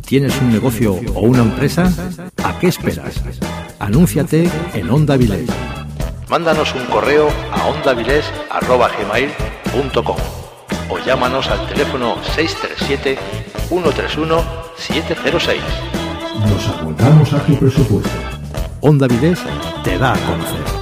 ¿Tienes un negocio o una empresa? ¿A qué esperas? Anúnciate en Onda Avilés. Mándanos un correo a ondavilés@gmail.com o llámanos al teléfono 637-131-706. Nos apuntamos a tu presupuesto. Onda Avilés te da a conocer.